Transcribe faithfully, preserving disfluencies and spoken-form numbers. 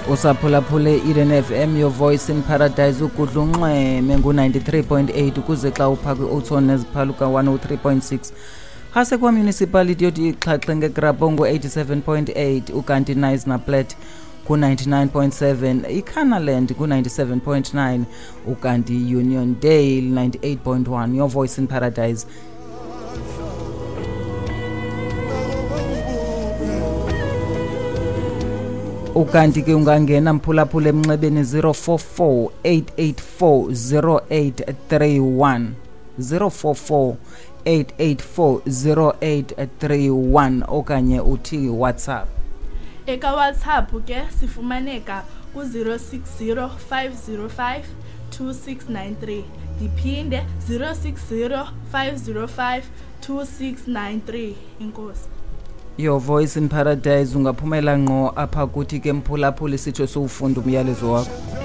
Usaphulaphule Eden F M, your voice in paradise. Ukudlunxe mengu ninety-three point eight ukuze xa upha kwi-Oton neziphaluka one oh three point six. Hase kwa municipality yodi ixhaxhe ngeGrabongo eighty-seven point eight, ukanti Nice na Plat ku ninety-nine point seven, iCanaland ku ninety-seven point nine, ukanti Union Dale ninety-eight point one. Your voice in paradise. Ukanti ke ungangena mphulaphula emnxebeni zero four four eight eight four zero eight three one zero four four eight eight four zero eight three one okanye uthi WhatsApp. Eka WhatsApp ke sifumaneka ku zero six zero five zero five two six nine three, diphinde zero six zero five zero five two six nine three. Inkosi. Your voice in paradise. Ungaphumela ngqo apha kuthi ke mphulaphula isitho sowufunda umyalezo wakho.